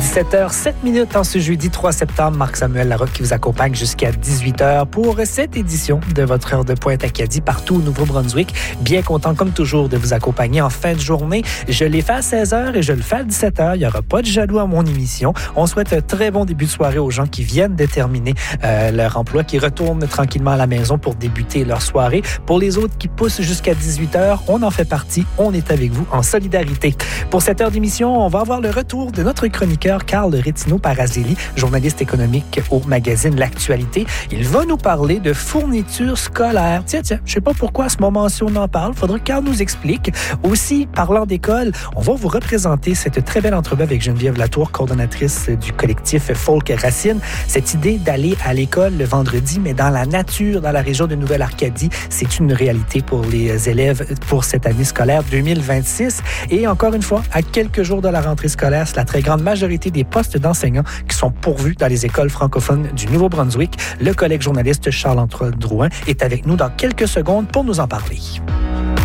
17h07 en ce jeudi 3 septembre. Marc-Samuel Larocque qui vous accompagne jusqu'à 18h pour cette édition de votre heure de pointe Acadie partout au Nouveau-Brunswick. Bien content comme toujours de vous accompagner en fin de journée. Je l'ai fait à 16h et je le fais à 17h. Il n'y aura pas de jaloux à mon émission. On souhaite un très bon début de soirée aux gens qui viennent de terminer leur emploi, qui retournent tranquillement à la maison pour débuter leur soirée. Pour les autres qui poussent jusqu'à 18h, on en fait partie. On est avec vous en solidarité. Pour cette heure d'émission, on va avoir le retour de notre chroniqueur Carl Rétino-Parazelli, journaliste économique au magazine L'Actualité. Il va nous parler de fournitures scolaires. Tiens, je sais pas pourquoi à ce moment-ci on en parle. Faudrait que Carl nous explique. Aussi, parlant d'école, on va vous représenter cette très belle entrevue avec Geneviève Latour, coordonnatrice du collectif Folk Racine. Cette idée d'aller à l'école le vendredi, mais dans la nature, dans la région de Nouvelle-Arcadie, c'est une réalité pour les élèves pour cette année scolaire 2026. Et encore une fois, à quelques jours de la rentrée scolaire, c'est la très grande majorité des postes d'enseignants qui sont pourvus dans les écoles francophones du Nouveau-Brunswick. Le collègue journaliste Charles-Antoine Drouin est avec nous dans quelques secondes pour nous en parler.